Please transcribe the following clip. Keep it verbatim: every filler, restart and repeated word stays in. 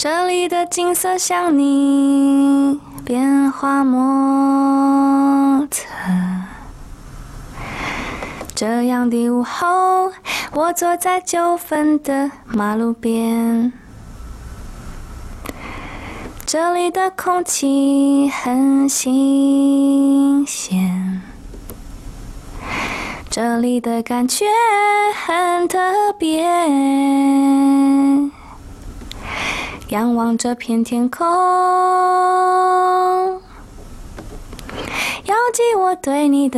这里的景色像你变化莫测，这样的午后，我坐在九份的马路边，这里的空气很新鲜，这里的感觉很特别，仰望这片天空，遥寄我对你的